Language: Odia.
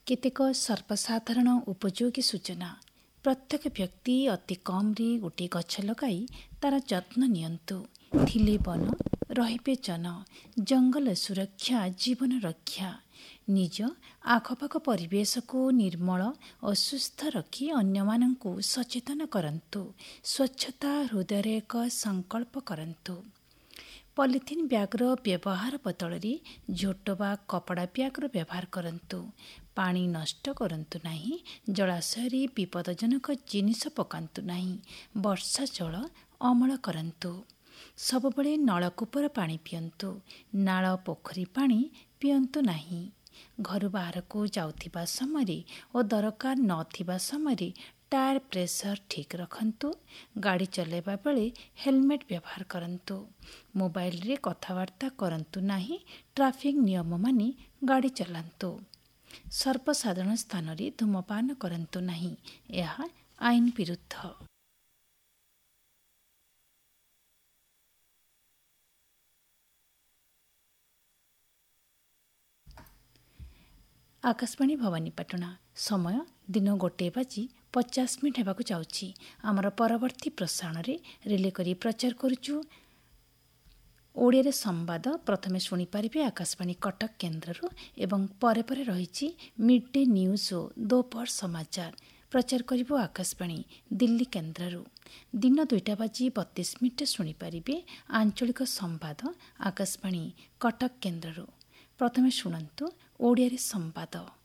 କେତେକ ସର୍ବସାଧାରଣ ଉପଯୋଗୀ ସୂଚନା। ପ୍ରତ୍ୟେକ ବ୍ୟକ୍ତି ଅତି କମ୍ରେ ଗୋଟିଏ ଗଛ ଲଗାଇ ତାର ଯତ୍ନ ନିଅନ୍ତୁ। ଥିଲେ ବନ ରହିବେ ଜନ। ଜଙ୍ଗଲ ସୁରକ୍ଷା ଜୀବନ ରକ୍ଷା। ନିଜ ଆଖପାଖ ପରିବେଶକୁ ନିର୍ମଳ ଓ ସୁସ୍ଥ ରଖି ଅନ୍ୟମାନଙ୍କୁ ସଚେତନ କରନ୍ତୁ। ସ୍ୱଚ୍ଛତା ହୃଦୟରେ ଏକ ସଂକଳ୍ପ କରନ୍ତୁ। ପଲିଥିନ୍ ବ୍ୟାଗ୍ର ବ୍ୟବହାର ବଦଳରେ ଝୋଟ ବା କପଡ଼ା ବ୍ୟାଗ୍ର ବ୍ୟବହାର କରନ୍ତୁ। ପାଣି ନଷ୍ଟ କରନ୍ତୁ ନାହିଁ। ଜଳାଶୟରେ ବିପଦଜନକ ଜିନିଷ ପକାନ୍ତୁ ନାହିଁ। ବର୍ଷା ଜଳ ଅମଳ କରନ୍ତୁ। ସବୁବେଳେ ନଳକୂପର ପାଣି ପିଅନ୍ତୁ। ନାଳ ପୋଖରୀ ପାଣି ପିଅନ୍ତୁ ନାହିଁ। ଘରୁ ବାହାରକୁ ଯାଉଥିବା ସମୟରେ ଓ ଦରକାର ନଥିବା ସମୟରେ ଟାୟାର ପ୍ରେସର ଠିକ୍ ରଖନ୍ତୁ। ଗାଡ଼ି ଚଲାଇବା ବେଳେ ହେଲମେଟ୍ ବ୍ୟବହାର କରନ୍ତୁ। ମୋବାଇଲରେ କଥାବାର୍ତ୍ତା କରନ୍ତୁ ନାହିଁ। ଟ୍ରାଫିକ୍ ନିୟମ ମାନି ଗାଡ଼ି ଚଲାନ୍ତୁ। ସର୍ବସାଧାରଣ ସ୍ଥାନରେ ଧୂମପାନ କରନ୍ତୁ ନାହିଁ। ଏହା ଆଇନ ବିରୁଦ୍ଧ। ଆକାଶବାଣୀ ଭବାନୀପାଟଣା। ସମୟ ଦିନ 1:50 ହେବାକୁ ଯାଉଛି। ଆମର ପରବର୍ତ୍ତୀ ପ୍ରସାରଣରେ ରିଲେ କରି ପ୍ରଚାର କରୁଛୁ ଓଡ଼ିଆରେ ସମ୍ବାଦ। ପ୍ରଥମେ ଶୁଣିପାରିବେ ଆକାଶବାଣୀ କଟକ କେନ୍ଦ୍ରରୁ ଏବଂ ପରେ ପରେ ରହିଛି ମିଡ୍ ଡେ ନ୍ୟୁଜ୍ ଓ ଦୋପହର ସମାଚାର। ପ୍ରଚାର କରିବ ଆକାଶବାଣୀ ଦିଲ୍ଲୀ କେନ୍ଦ୍ରରୁ। ଦିନ 2:32 ଶୁଣିପାରିବେ ଆଞ୍ଚଳିକ ସମ୍ବାଦ ଆକାଶବାଣୀ କଟକ କେନ୍ଦ୍ରରୁ। ପ୍ରଥମେ ଶୁଣନ୍ତୁ ଓଡ଼ିଆରେ ସମ୍ବାଦ।